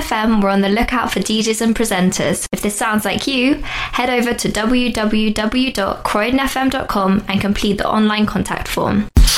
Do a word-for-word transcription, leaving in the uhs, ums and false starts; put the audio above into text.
F M, we're on the lookout for D Js and presenters. If this sounds like you, head over to w w w dot croydon f m dot com and complete the online contact form.